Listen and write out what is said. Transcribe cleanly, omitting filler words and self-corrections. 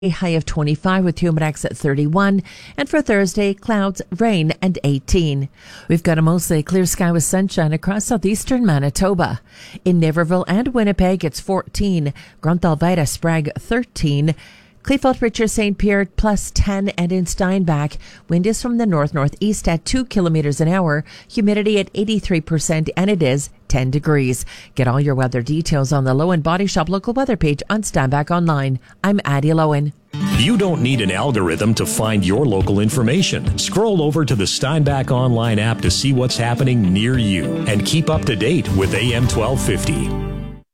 A high of 25 with humidx at 31. And for Thursday, clouds, rain, and 18. We've got a mostly clear sky with sunshine across southeastern Manitoba. In Niverville and Winnipeg, it's 14. Grant Alvida, Sprague, 13. Kleefeld, Richard, St. Pierre, plus 10, and in Steinbach, wind is from the north-northeast at 2 kilometers an hour, humidity at 83%, and it is 10 degrees. Get all your weather details on the Lowen Body Shop local weather page on Steinbach Online. I'm Addie Lowen. You don't need an algorithm to find your local information. Scroll over to the Steinbach Online app to see what's happening near you and keep up to date with AM 1250.